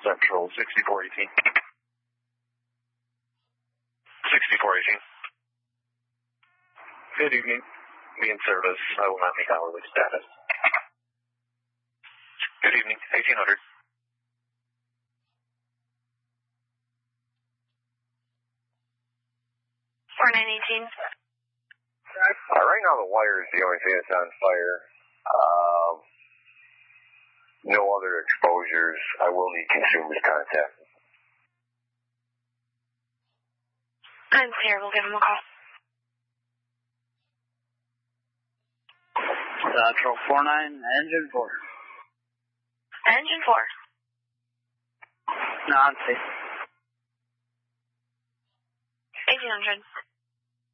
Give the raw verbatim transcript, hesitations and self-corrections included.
Central sixty-four eighteen. sixty-four eighteen. Good evening. Be in service. I will not make hourly status. Good evening. eighteen hundred. forty-nine eighteen. Uh, right now the wire is the only thing that's on fire. Um, no other exposures. I will need consumer's contact. I'm clear. We'll give him a call. Central four nine, engine four. Engine four. Nancy. eighteen hundred.